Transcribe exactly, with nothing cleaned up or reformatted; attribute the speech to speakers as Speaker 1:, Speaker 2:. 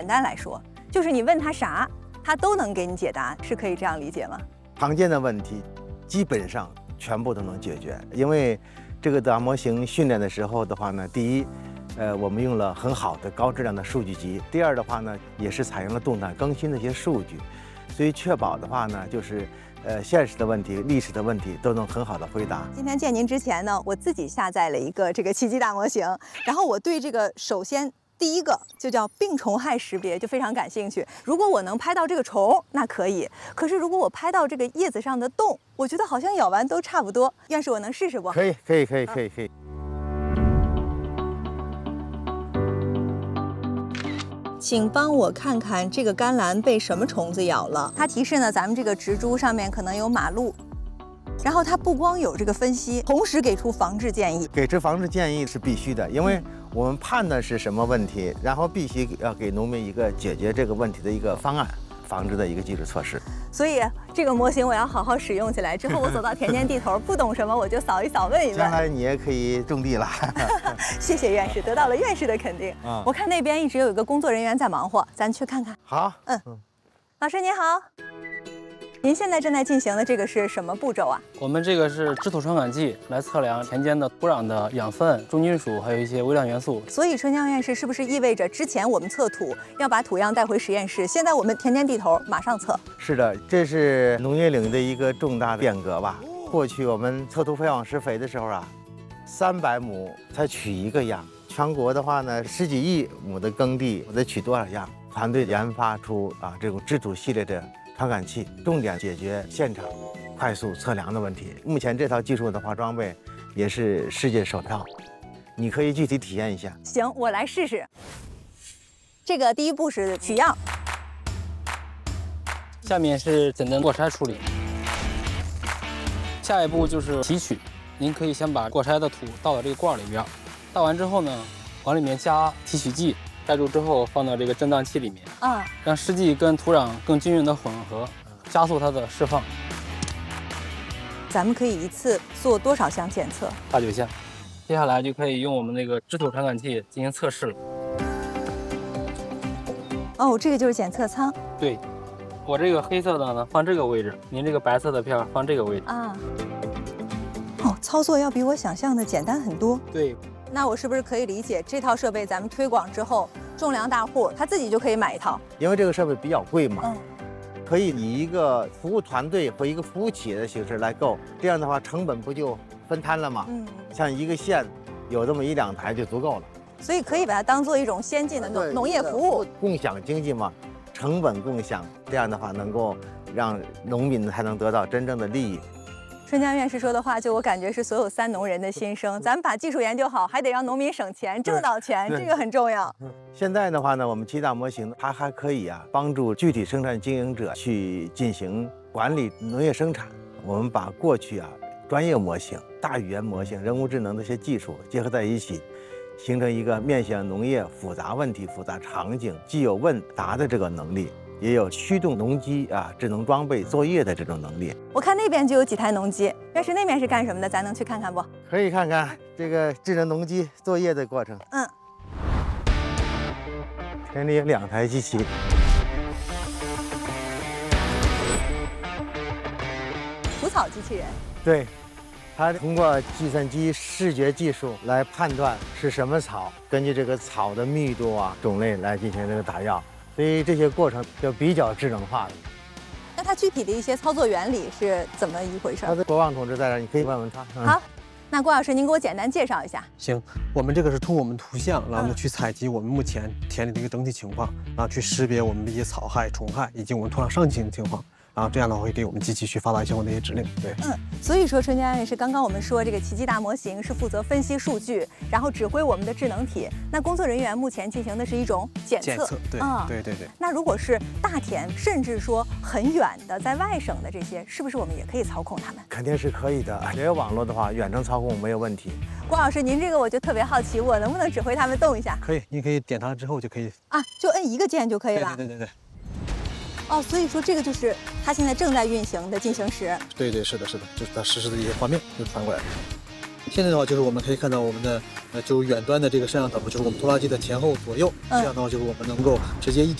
Speaker 1: 单来说，就是你问他啥，他都能给你解答，是可以这样理解吗？
Speaker 2: 常见的问题基本上全部都能解决，因为这个大模型训练的时候的话呢，第一，呃，我们用了很好的高质量的数据集；第二的话呢，也是采用了动态更新的一些数据，所以确保的话呢，就是呃现实的问题、历史的问题都能很好的回答。
Speaker 1: 今天见您之前呢，我自己下载了一个这个奇迹大模型，然后我对这个首先。第一个就叫病虫害识别，就非常感兴趣。如果我能拍到这个虫，那可以；可是如果我拍到这个叶子上的洞，我觉得好像咬完都差不多。院士，我能试试不？
Speaker 2: 可以，可以，可以，可以，可以。
Speaker 1: 请帮我看看这个甘蓝被什么虫子咬了。它提示呢，咱们这个植株上面可能有马路。然后它不光有这个分析，同时给出防治建议。
Speaker 2: 给出防治建议是必须的，因为我们判断是什么问题，然后必须要给农民一个解决这个问题的一个方案，防治的一个基础措施。
Speaker 1: 所以这个模型我要好好使用起来。之后我走到田间地头，不懂什么我就扫一扫，问一问。
Speaker 2: 将来你也可以种地了。
Speaker 1: 谢谢院士，得到了院士的肯定。嗯、我看那边一直有一个工作人员在忙活，咱去看看。
Speaker 2: 好。
Speaker 1: 嗯。老师您好。您现在正在进行的这个是什么步骤啊？
Speaker 3: 我们这个是质土传感器，来测量田间的土壤的养分、重金属，还有一些微量元素。
Speaker 1: 所以春江院士是不是意味着之前我们测土要把土样带回实验室，现在我们田间地头马上测？
Speaker 2: 是的，这是农业领域的一个重大的变革吧。过去我们测土培养施肥的时候啊，三百亩才取一个样，全国的话呢，十几亿亩的耕地，我得取多少样？团队研发出啊这种质土系列的传感器，重点解决现场快速测量的问题。目前这套技术的话，装备也是世界首套，你可以具体体验一下。
Speaker 1: 行，我来试试。这个第一步是取样，
Speaker 3: 下面是简单过筛处理，下一步就是提取。您可以先把过筛的土倒到这个罐里边，倒完之后呢，往里面加提取剂。盖住之后，放到这个震荡器里面，啊，让湿剂跟土壤更均匀的混合，加速它的释放。
Speaker 1: 咱们可以一次做多少项检测？
Speaker 3: 八九项。接下来就可以用我们那个质土传感器进行测试了。
Speaker 1: 哦，这个就是检测舱。
Speaker 3: 对，我这个黑色的呢放这个位置，您这个白色的片放这个位置。啊。
Speaker 1: 哦，操作要比我想象的简单很多。
Speaker 3: 对。
Speaker 1: 那我是不是可以理解，这套设备咱们推广之后，种粮大户他自己就可以买一套？
Speaker 2: 因为这个设备比较贵嘛，
Speaker 1: 嗯，
Speaker 2: 可以以一个服务团队或一个服务企业的形式来购，这样的话成本不就分摊了吗？嗯，像一个县有这么一两台就足够了。
Speaker 1: 所以可以把它当做一种先进的农农业服务，
Speaker 2: 共享经济嘛，成本共享，这样的话能够让农民才能得到真正的利益。
Speaker 1: 春江院士说的话，就我感觉是所有三农人的心声。咱们把技术研究好，还得让农民省钱、挣到钱，这个很重要。
Speaker 2: 现在的话呢，我们七大模型它还可以啊，帮助具体生产经营者去进行管理农业生产。我们把过去啊专业模型、大语言模型、人工智能这些技术结合在一起，形成一个面向农业复杂问题、复杂场景，既有问答的这个能力。也有驱动农机啊、智能装备作业的这种能力。
Speaker 1: 我看那边就有几台农机，要是那边是干什么的，咱能去看看不？
Speaker 2: 可以看看这个智能农机作业的过程。嗯，田里有两台机器，
Speaker 1: 除草机器人。
Speaker 2: 对，它通过计算机视觉技术来判断是什么草，根据这个草的密度啊、种类来进行这个打药。所以这些过程就比较智能化了。
Speaker 1: 那它具体的一些操作原理是怎么一回事？
Speaker 2: 他的国旺同志在这儿，你可以问问他。
Speaker 1: 嗯、好，那郭老师您给我简单介绍一下。
Speaker 4: 行，我们这个是通过我们图像，然后呢去采集我们目前田里的一个整体情况，然后去识别我们的一些草害、虫害以及我们土壤上行的情况。然后这样的话会给我们机器去发达相关的一些指令。对，
Speaker 1: 嗯，所以说春江院士刚刚我们说这个奇迹大模型是负责分析数据，然后指挥我们的智能体。那工作人员目前进行的是一种检测。
Speaker 4: 检测，对，嗯，对对对。
Speaker 1: 那如果是大田，甚至说很远的在外省的这些，是不是我们也可以操控它们？
Speaker 2: 肯定是可以的，只有网络的话，远程操控没有问题。
Speaker 1: 郭老师，您这个我就特别好奇，我能不能指挥他们动一下？
Speaker 4: 可以，你可以点它之后就可以
Speaker 1: 啊，就摁一个键就可以了。
Speaker 4: 对对对对。
Speaker 1: 哦，所以说这个就是它现在正在运行的进行时。
Speaker 4: 对对，是的，是的，就是它实时的一些画面就传过来了。现在的话，就是我们可以看到我们的呃，就是远端的这个摄像头，就是我们拖拉机的前后左右，这样的话就是我们能够直接一点